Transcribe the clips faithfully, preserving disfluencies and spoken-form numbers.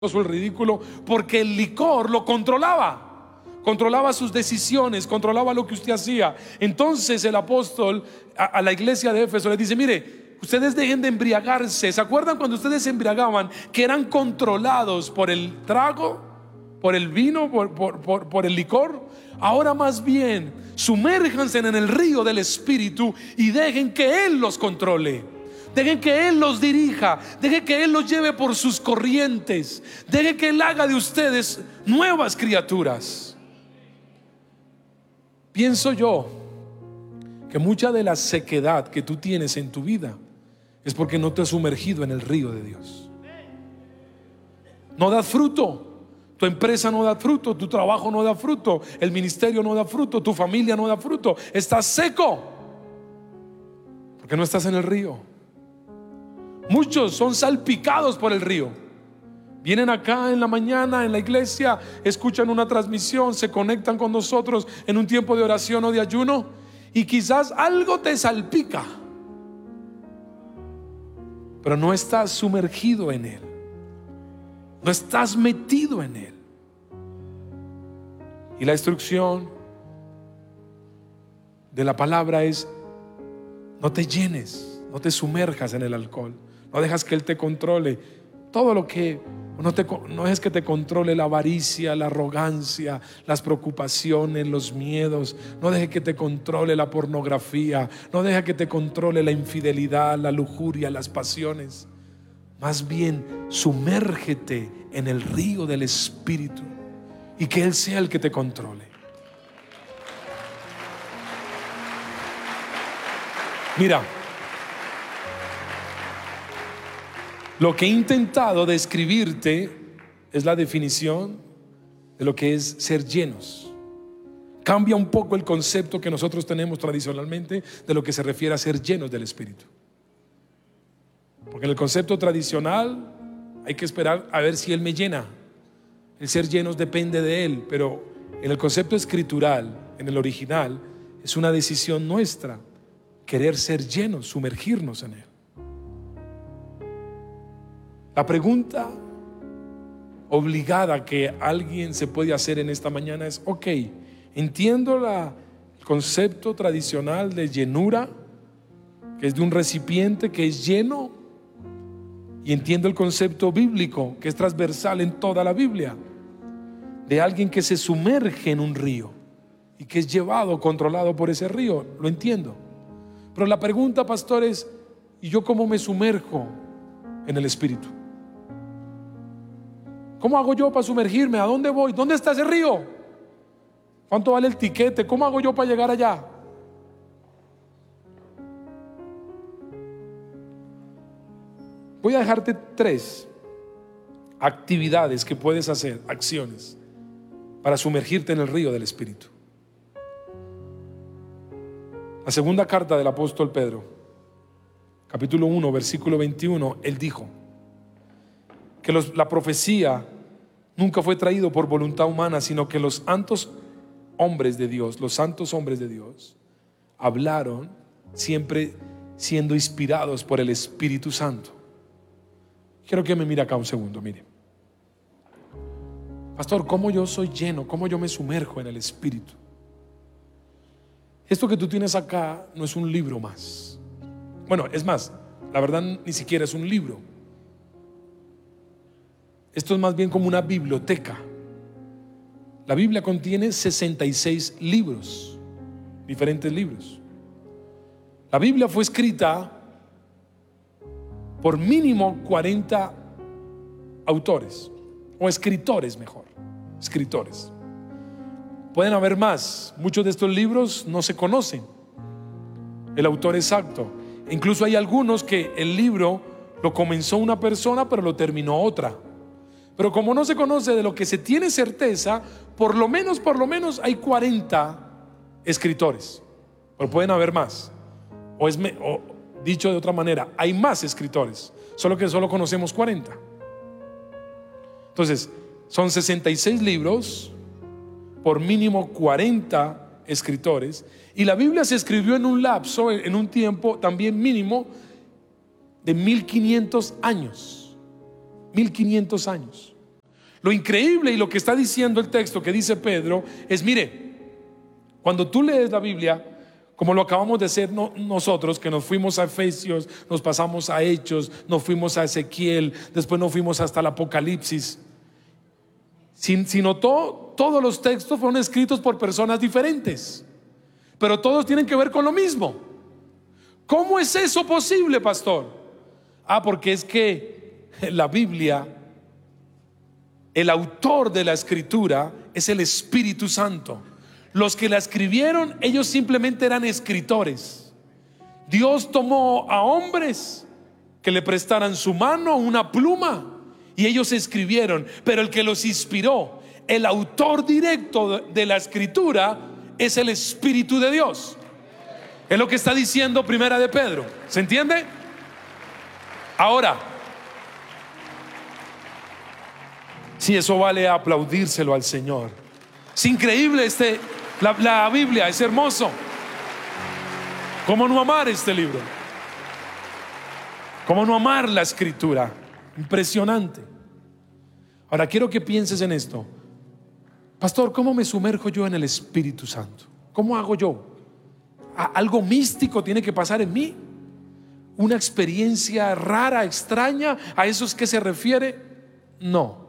el ridículo, porque el licor lo controlaba, controlaba sus decisiones, controlaba lo que usted hacía. Entonces el apóstol a, a la iglesia de Éfeso le dice: mire, ustedes dejen de embriagarse. ¿Se acuerdan cuando ustedes se embriagaban que eran controlados por el trago, por el vino, por, por, por, por el licor? Ahora más bien sumérjanse en el río del Espíritu y dejen que Él los controle. Dejen que Él los dirija, dejen que Él los lleve por sus corrientes, dejen que Él haga de ustedes nuevas criaturas. Pienso yo que mucha de la sequedad que tú tienes en tu vida es porque no te has sumergido en el río de Dios. No das fruto, tu empresa no da fruto, tu trabajo no da fruto, el ministerio no da fruto, tu familia no da fruto. Estás seco porque no estás en el río. Muchos son salpicados por el río. Vienen acá en la mañana en la iglesia, escuchan una transmisión, se conectan con nosotros en un tiempo de oración o de ayuno, y quizás algo te salpica, pero no estás sumergido en Él, no estás metido en Él. Y la instrucción de la palabra es: no te llenes, no te sumerjas en el alcohol. No dejas que Él te controle todo lo que no, te, no es que te controle la avaricia, la arrogancia, las preocupaciones, los miedos. No dejes que te controle la pornografía. No dejes que te controle la infidelidad, la lujuria, las pasiones. Más bien sumérgete en el río del Espíritu y que Él sea el que te controle. Mira, lo que he intentado describirte es la definición de lo que es ser llenos. Cambia un poco el concepto que nosotros tenemos tradicionalmente de lo que se refiere a ser llenos del Espíritu. Porque en el concepto tradicional hay que esperar a ver si Él me llena. El ser llenos depende de Él, pero en el concepto escritural, en el original, es una decisión nuestra querer ser llenos, sumergirnos en Él. La pregunta obligada que alguien se puede hacer en esta mañana es: ok, entiendo la, el concepto tradicional de llenura, que es de un recipiente que es lleno, y entiendo el concepto bíblico que es transversal en toda la Biblia, de alguien que se sumerge en un río y que es llevado, controlado por ese río. Lo entiendo, pero la pregunta, pastor, es: ¿y yo cómo me sumerjo en el Espíritu? ¿Cómo hago yo para sumergirme? ¿A dónde voy? ¿Dónde está ese río? ¿Cuánto vale el tiquete? ¿Cómo hago yo para llegar allá? Voy a dejarte tres actividades que puedes hacer, acciones, para sumergirte en el río del Espíritu. La segunda carta del apóstol Pedro, capítulo uno, versículo veintiuno, él dijo que los, la profecía nunca fue traído por voluntad humana, sino que los santos hombres de Dios, los santos hombres de Dios, hablaron siempre siendo inspirados por el Espíritu Santo. Quiero que me mire acá un segundo. Mire, pastor, ¿cómo yo soy lleno? ¿Cómo yo me sumerjo en el Espíritu? Esto que tú tienes acá no es un libro más. Bueno, es más, la verdad ni siquiera es un libro. Esto es más bien como una biblioteca. La Biblia contiene sesenta y seis libros, diferentes libros. La Biblia fue escrita por mínimo cuarenta autores, o escritores mejor, escritores. Pueden haber más. Muchos de estos libros no se conocen el autor exacto. Incluso hay algunos que el libro lo comenzó una persona pero lo terminó otra. Pero como no se conoce, de lo que se tiene certeza, por lo menos, por lo menos hay cuarenta escritores. Pero pueden haber más. O, es me, o dicho de otra manera, hay más escritores, solo que solo conocemos cuarenta. Entonces, son sesenta y seis libros por mínimo cuarenta escritores. Y la Biblia se escribió en un lapso, en un tiempo también mínimo de mil quinientos años. mil quinientos años. Lo increíble y lo que está diciendo el texto que dice Pedro es, mire, cuando tú lees la Biblia, como lo acabamos de hacer no, nosotros, que nos fuimos a Efesios, nos pasamos a Hechos, nos fuimos a Ezequiel, después nos fuimos hasta el Apocalipsis. Si, si notó, todos los textos fueron escritos por personas diferentes, pero todos tienen que ver con lo mismo. ¿Cómo es eso posible, pastor? Ah, porque es que la Biblia, el autor de la escritura es el Espíritu Santo. Los que la escribieron, ellos simplemente eran escritores. Dios tomó a hombres que le prestaran su mano, una pluma, y ellos escribieron. Pero el que los inspiró, el autor directo de la escritura, es el Espíritu de Dios. Es lo que está diciendo Primera de Pedro. ¿Se entiende? Ahora, si eso vale aplaudírselo al Señor. Es increíble este, la, la Biblia, es hermoso. ¿Cómo no amar este libro? ¿Cómo no amar la escritura? Impresionante. Ahora quiero que pienses en esto. Pastor, ¿cómo me sumerjo yo en el Espíritu Santo? ¿Cómo hago yo? ¿Algo místico tiene que pasar en mí? ¿Una experiencia rara, extraña? ¿A eso es que se refiere? No.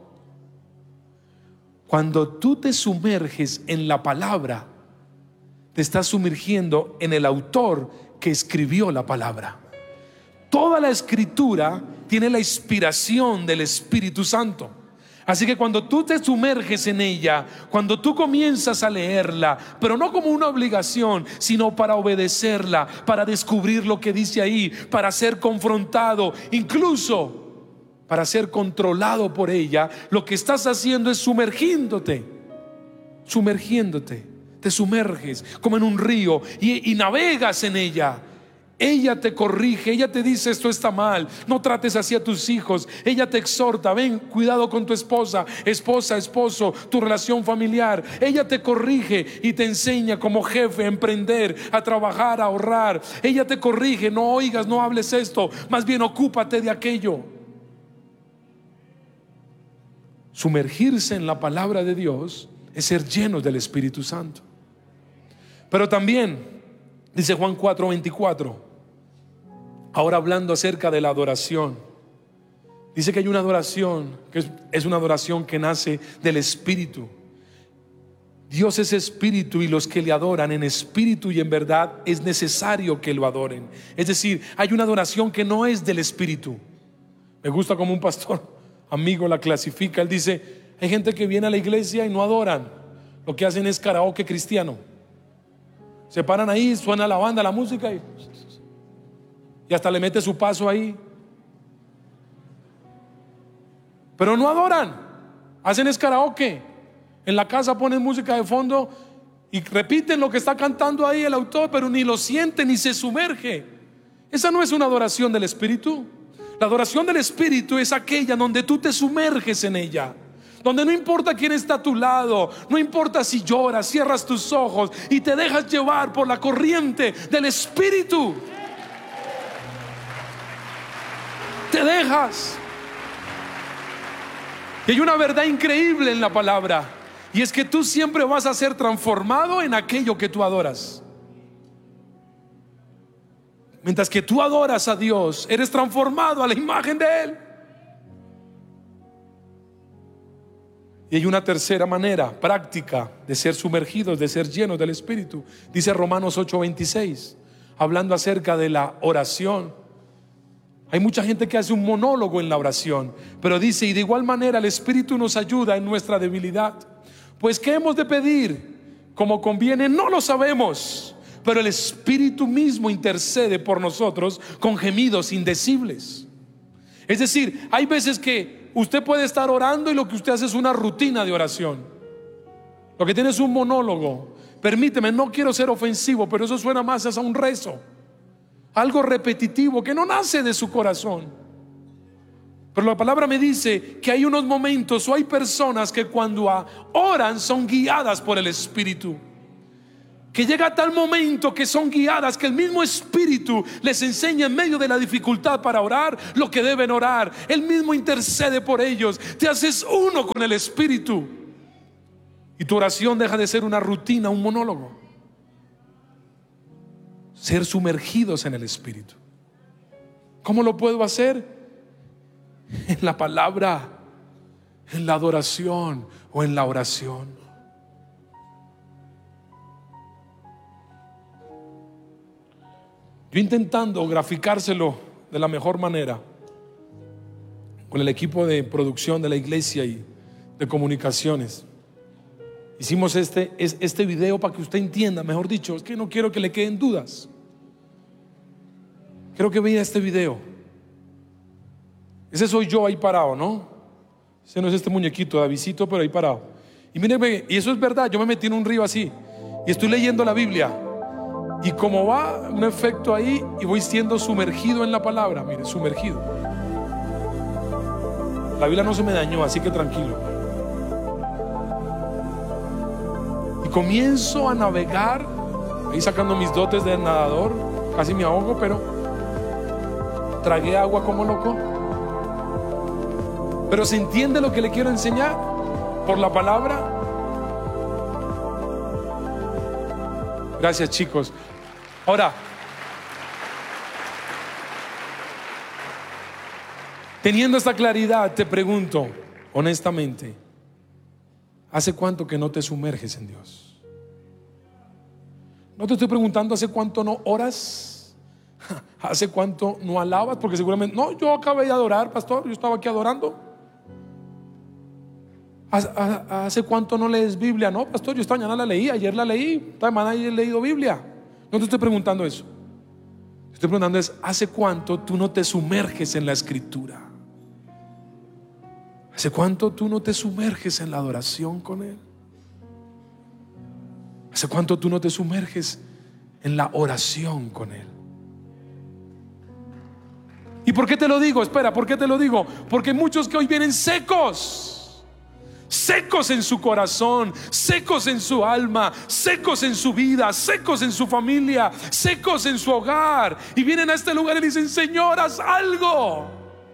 Cuando tú te sumerges en la palabra, te estás sumergiendo en el autor que escribió la palabra. Toda la escritura tiene la inspiración del Espíritu Santo. Así que cuando tú te sumerges en ella, cuando tú comienzas a leerla, pero no como una obligación, sino para obedecerla, para descubrir lo que dice ahí, para ser confrontado, incluso para ser controlado por ella, lo que estás haciendo es sumergiéndote, sumergiéndote, te sumerges como en un río y, y navegas en ella. Ella te corrige, ella te dice esto está mal, no trates así a tus hijos. Ella te exhorta, ven, cuidado con tu esposa, esposa, esposo, tu relación familiar. Ella te corrige y te enseña como jefe a emprender, a trabajar, a ahorrar. Ella te corrige, no oigas, no hables esto, más bien ocúpate de aquello. Sumergirse en la palabra de Dios es ser llenos del Espíritu Santo. Pero también dice Juan cuatro veinticuatro, ahora hablando acerca de la adoración, dice que hay una adoración que es, es una adoración que nace del Espíritu. Dios es Espíritu y los que le adoran en espíritu y en verdad es necesario que lo adoren. Es decir, hay una adoración que no es del Espíritu. Me gusta como un pastor amigo la clasifica. Él dice, hay gente que viene a la iglesia y no adoran, lo que hacen es karaoke cristiano. Se paran ahí, suena la banda, la música y, y hasta le mete su paso ahí, pero no adoran, hacen es karaoke. En la casa ponen música de fondo y repiten lo que está cantando ahí el autor, pero ni lo siente ni se sumerge. Esa no es una adoración del Espíritu. La adoración del Espíritu es aquella donde tú te sumerges en ella, donde no importa quién está a tu lado, no importa si lloras, cierras tus ojos y te dejas llevar por la corriente del Espíritu. Te dejas. Y hay una verdad increíble en la palabra, y es que tú siempre vas a ser transformado en aquello que tú adoras. Mientras que tú adoras a Dios, eres transformado a la imagen de Él. Y hay una tercera manera práctica de ser sumergidos, de ser llenos del Espíritu. Dice Romanos ocho veintiséis, hablando acerca de la oración. Hay mucha gente que hace un monólogo en la oración, pero dice, y de igual manera el Espíritu nos ayuda en nuestra debilidad. Pues ¿qué hemos de pedir? Como conviene, no lo sabemos, pero el Espíritu mismo intercede por nosotros con gemidos indecibles. Es decir, hay veces que usted puede estar orando y lo que usted hace es una rutina de oración. Lo que tiene es un monólogo. Permíteme, no quiero ser ofensivo, pero eso suena más a un rezo, algo repetitivo que no nace de su corazón. Pero la palabra me dice que hay unos momentos o hay personas que cuando oran son guiadas por el Espíritu. que llega a tal momento que son guiadas, que el mismo Espíritu les enseña en medio de la dificultad para orar lo que deben orar. Él mismo intercede por ellos. Te haces uno con el Espíritu y tu oración deja de ser una rutina, un monólogo. Ser sumergidos en el Espíritu. ¿Cómo lo puedo hacer? En la palabra, en la adoración o en la oración. Yo intentando graficárselo de la mejor manera con el equipo de producción de la iglesia y de comunicaciones, hicimos este, este video para que usted entienda, mejor dicho, es que no quiero que le queden dudas. Quiero que vea este video. Ese soy yo ahí parado, ¿no? Ese no es este muñequito, Davidcito, pero ahí parado. Y mire, y eso es verdad, yo me metí en un río así y estoy leyendo la Biblia. Y como va un efecto ahí y voy siendo sumergido en la palabra, mire, sumergido. La Biblia no se me dañó, así que tranquilo. Y comienzo a navegar, ahí sacando mis dotes de nadador, casi me ahogo, pero tragué agua como loco. Pero ¿se entiende lo que le quiero enseñar por la palabra? Gracias, chicos. Ahora, teniendo esta claridad, te pregunto honestamente, ¿hace cuánto que no te sumerges en Dios? No te estoy preguntando hace cuánto no oras, hace cuánto no alabas, porque seguramente, no, yo acabé de adorar, pastor, yo estaba aquí adorando. ¿Hace cuánto no lees Biblia? No, pastor, yo esta mañana la leí, ayer la leí, esta mañana he leído Biblia. No te estoy preguntando eso. Te estoy preguntando es, ¿hace cuánto tú no te sumerges en la Escritura? ¿Hace cuánto tú no te sumerges en la adoración con Él? ¿Hace cuánto tú no te sumerges en la oración con Él? ¿Y por qué te lo digo? Espera, ¿por qué te lo digo? Porque hay muchos que hoy vienen secos. Secos en su corazón, secos en su alma, secos en su vida, secos en su familia, secos en su hogar. Y vienen a este lugar y dicen, Señor, haz algo.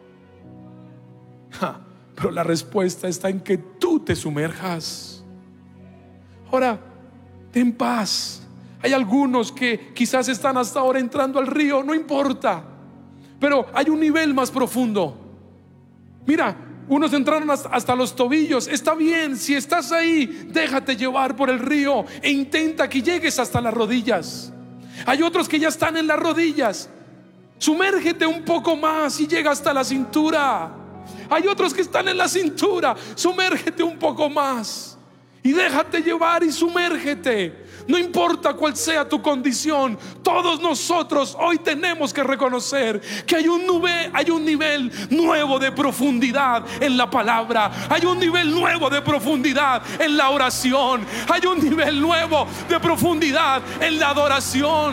Ja, pero la respuesta está en que tú te sumerjas. Ahora, ten paz. Hay algunos que quizás están hasta ahora entrando al río, no importa. Pero hay un nivel más profundo. Mira, unos entraron hasta, hasta los tobillos. Está bien, si estás ahí, déjate llevar por el río e intenta que llegues hasta las rodillas. Hay otros que ya están en las rodillas. Sumérgete un poco más y llega hasta la cintura. Hay otros que están en la cintura. Sumérgete un poco más y déjate llevar y sumérgete. No importa cuál sea tu condición, todos nosotros hoy tenemos que reconocer que hay un nivel, hay un nivel nuevo de profundidad en la palabra. Hay un nivel nuevo de profundidad en la oración. Hay un nivel nuevo de profundidad en la adoración.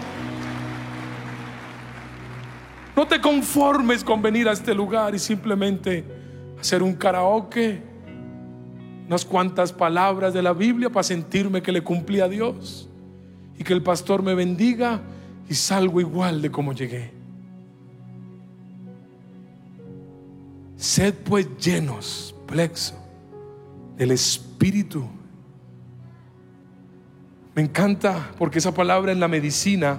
No te conformes con venir a este lugar y simplemente hacer un karaoke, unas cuantas palabras de la Biblia para sentirme que le cumplí a Dios y que el pastor me bendiga y salgo igual de como llegué. Sed pues llenos, plexo, del Espíritu. Me encanta porque esa palabra en la medicina,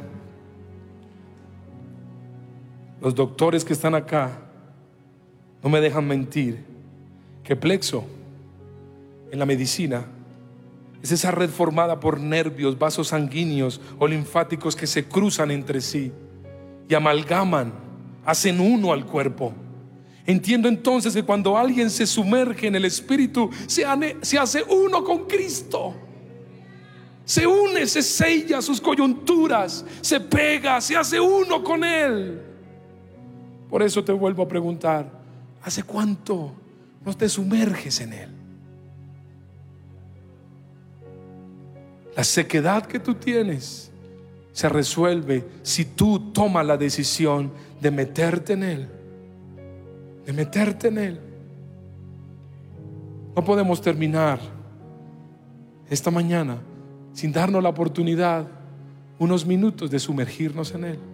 los doctores que están acá no me dejan mentir, que plexo en la medicina es esa red formada por nervios, vasos sanguíneos o linfáticos que se cruzan entre sí y amalgaman, hacen uno al cuerpo. Entiendo entonces que cuando alguien se sumerge en el Espíritu, se, ane, se hace uno con Cristo. Se une, se sella sus coyunturas, se pega, se hace uno con Él. Por eso te vuelvo a preguntar, ¿hace cuánto no te sumerges en Él? La sequedad que tú tienes se resuelve si tú tomas la decisión de meterte en Él. De meterte en Él. No podemos terminar esta mañana sin darnos la oportunidad, unos minutos de sumergirnos en Él.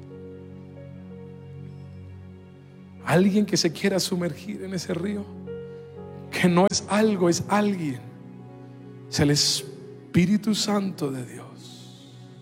Alguien que se quiera sumergir en ese río, que no es algo, es alguien. Es el Espíritu Santo de Dios.